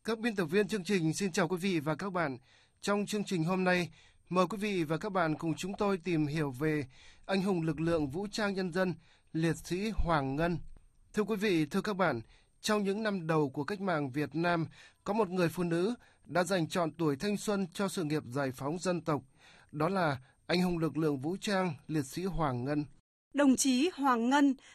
Các biên tập viên chương trình xin chào quý vị và các bạn. Trong chương trình hôm nay, mời quý vị và các bạn cùng chúng tôi tìm hiểu về anh hùng lực lượng vũ trang nhân dân, liệt sĩ Hoàng Ngân. Thưa quý vị, thưa các bạn, trong những năm đầu của cách mạng Việt Nam, có một người phụ nữ đã dành trọn tuổi thanh xuân cho sự nghiệp giải phóng dân tộc. Đó là anh hùng lực lượng vũ trang, liệt sĩ Hoàng Ngân. Đồng chí Hoàng Ngân